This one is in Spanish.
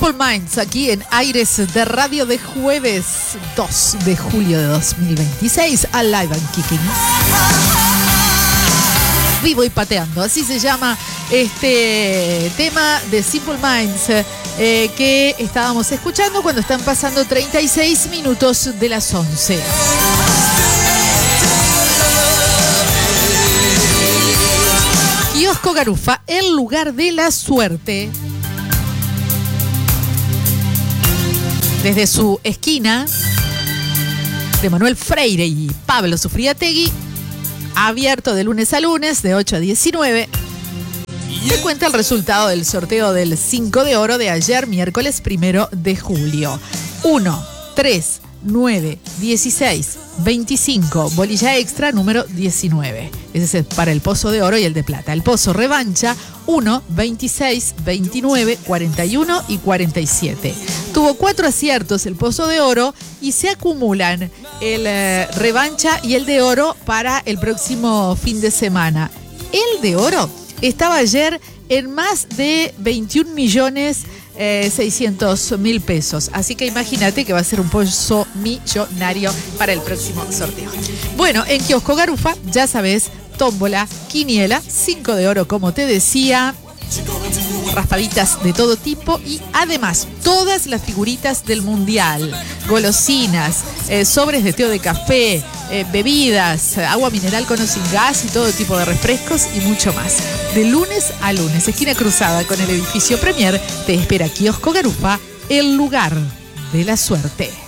Simple Minds, aquí en Aires de Radio de jueves 2 de julio de 2026, Alive and Kicking. Vivo y pateando, así se llama este tema de Simple Minds que estábamos escuchando cuando están pasando 36 minutos de las 11. Kiosco Garufa, el lugar de la suerte. Desde su esquina de Manuel Freire y Pablo Sufriategui, abierto de lunes a lunes, de 8 a 19. Te cuenta el resultado del sorteo del 5 de oro de ayer, miércoles 1 de julio. 1, 3, 9, 16, 25, bolilla extra número 19. Ese es para el pozo de oro y el de plata. El pozo revancha 1, 26, 29, 41 y 47. Tuvo 4 aciertos el pozo de oro y se acumulan el revancha y el de oro para el próximo fin de semana. El de oro estaba ayer en más de 21.600.000 pesos. Así que imagínate que va a ser un pozo millonario para el próximo sorteo. Bueno, en Kiosco Garufa, ya sabes, tómbola, quiniela, 5 de oro, como te decía, raspaditas de todo tipo y además todas las figuritas del mundial, golosinas, sobres de té o de café, bebidas, agua mineral con o sin gas y todo tipo de refrescos y mucho más. De lunes a lunes, esquina cruzada con el edificio Premier, te espera Kiosco Garufa, el lugar de la suerte.